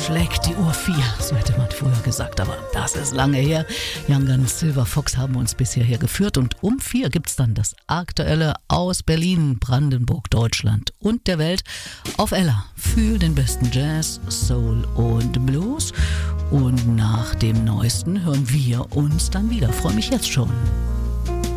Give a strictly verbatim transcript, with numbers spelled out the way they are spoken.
schlägt die Uhr vier, so hätte man früher gesagt, aber das ist lange her. Young Guns, Silver Fox haben uns bis hierher geführt und um vier gibt's dann das Aktuelle aus Berlin, Brandenburg, Deutschland und der Welt auf Ella für den besten Jazz, Soul und Blues. Und nach dem Neuesten hören wir uns dann wieder. Freue mich jetzt schon.